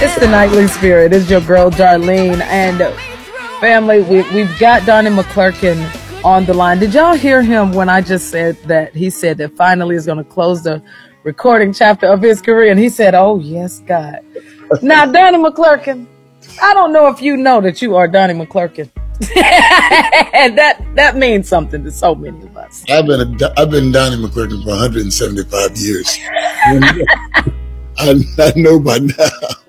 It's the Nightly Spirit. It's your girl, Darlene. And family, we've got Donnie McClurkin on the line. Did y'all hear him when I just said that he said that finally is going to close the recording chapter of his career? And he said, oh, yes, God. Now, Donnie McClurkin, I don't know if you know that you are Donnie McClurkin. And that means something to so many of us. I've been Donnie McClurkin for 175 years. I know by now.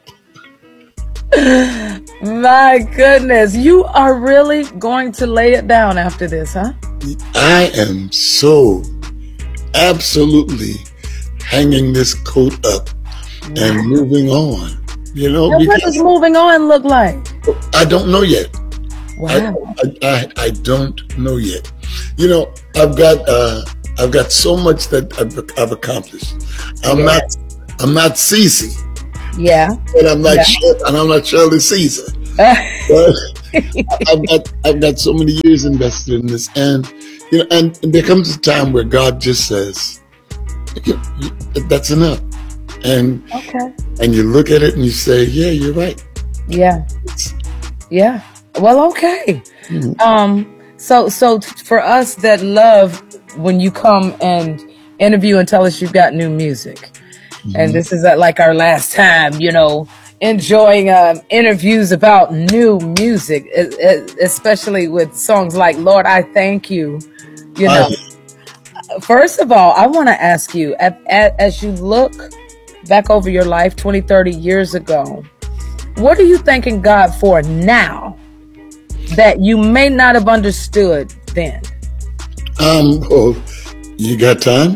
My goodness, you are really going to lay it down after this, huh? I am so absolutely hanging this coat up and moving on. You know, now, what does moving on look like? I don't know yet. Wow. I don't know yet. You know, I've got so much that I've accomplished. I'm not Cece. Yeah. And I'm not Shirley Caesar. But I've got so many years invested in this, and you know, and there comes a time where God just says, "That's enough," and you look at it and you say, "Yeah, you're right." Yeah. Yeah. Well, okay. Mm-hmm. So for us that love when you come and interview and tell us you've got new music, mm-hmm. and this is like our last time, you know, enjoying interviews about new music, especially with songs like Lord, I Thank You. You know, first of all, I want to ask you, as you look back over your life 20, 30 years ago, what are you thanking God for now that you may not have understood then? Well, you got time?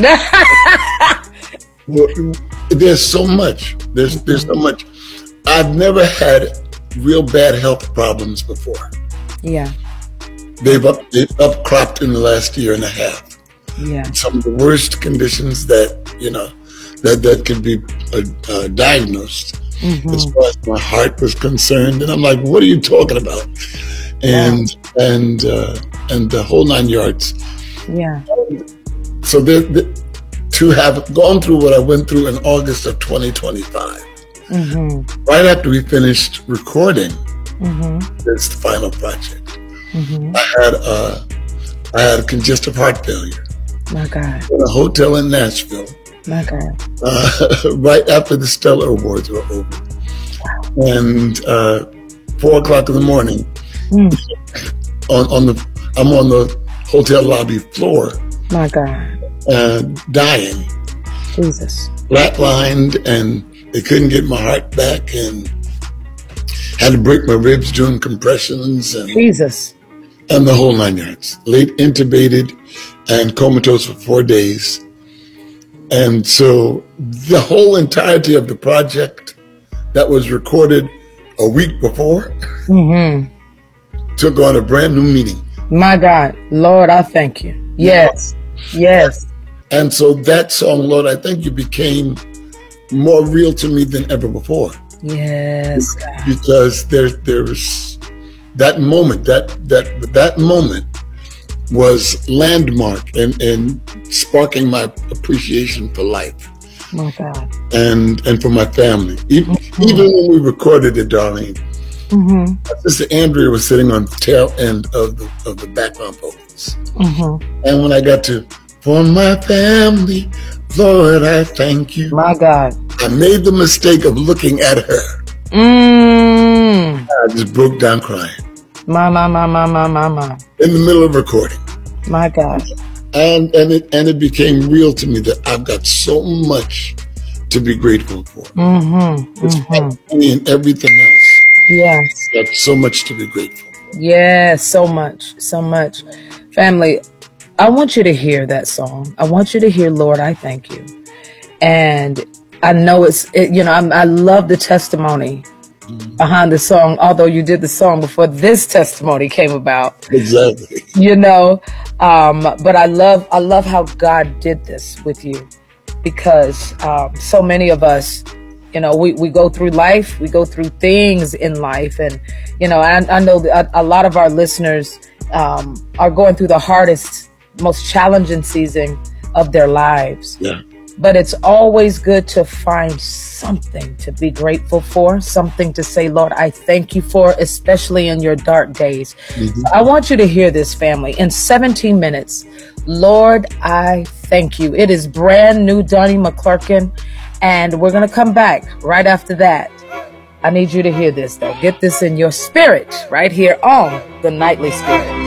Well, there's so much. There's so much. I've never had real bad health problems before. Yeah. They've upcropped in the last year and a half. Yeah. Some of the worst conditions that, you know, that could be diagnosed, mm-hmm. as far as my heart was concerned. And I'm like, what are you talking about? And the whole 9 yards. Yeah. So to have gone through what I went through in August of 2025, mm-hmm. right after we finished recording mm-hmm. this final project, mm-hmm. I had congestive heart failure. My God. In a hotel in Nashville. My God. Right after the Stellar Awards were over. Wow. And 4:00 in the morning, I'm on the hotel lobby floor. My God. Dying. Jesus. Flatlined, and they couldn't get my heart back, and had to break my ribs doing compressions, and Jesus. And the whole 9 yards. Late intubated and comatose for 4 days. And so the whole entirety of the project that was recorded a week before mm-hmm. took on a brand new meaning. My God, Lord, I thank you. Yes, yes. And so that song, Lord, I Thank You, became more real to me than ever before. Yes, God. Because there's that moment, that moment was landmark and sparking my appreciation for life. My God. And for my family. Even when we recorded it, Darlene, mm-hmm. my sister Andrea was sitting on the tail end of the background vocals. Mm-hmm. And when I got to, for my family, Lord, I thank you. My God. I made the mistake of looking at her. I just broke down crying. My. In the middle of recording. My God. And it became real to me that I've got so much to be grateful for. Mm-hmm. It's me and everything else. Yes. Got so much to be grateful for. Yes, so much. Family, I want you to hear that song. I want you to hear Lord, I Thank You. And I know I love the testimony behind the song, although you did the song before this testimony came about. Exactly. You know, but I love how God did this with you, because so many of us, you know, we go through life, we go through things in life, and you know, I know that a lot of our listeners are going through the hardest, most challenging season of their lives. Yeah. but it's always good to find something to be grateful for, something to say, Lord, I thank you for, especially in your dark days. I want you to hear this, family. In 17 minutes, Lord, I thank you. It is brand new Donnie McClurkin, and we're going to come back right after that. I need you to hear this, though. Get this in your spirit right here on The Nightly Spirit.